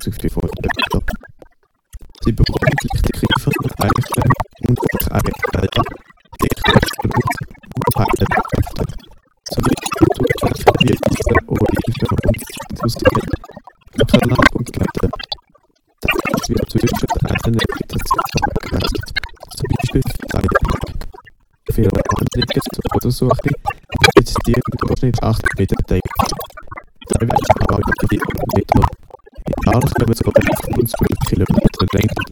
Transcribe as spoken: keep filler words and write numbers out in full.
Bezugsgefühl vor der Stadt. Sie bekommen gleichzeitig von Eichen und Eichfelder, Dichtungsblut und Heidelkräfte, sowie Kulturkräfte wie Wiese, Oliven und Flussigkeit, Ökoland und Glätte. Das wird zwischen den einzelnen Vegetationen begrenzt, zum Beispiel Steinberg. Für Wanderungen zur Fotosuche ist die im Durchschnitt achtzig Meter bedeckt. Teilweise aber auch über die Meter. In Jahren kommen sogar fünfundzwanzig Kilometer Länge